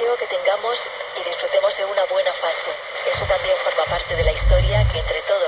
deseo que tengamos y disfrutemos de una buena fase. Eso también forma parte de la historia que entre todos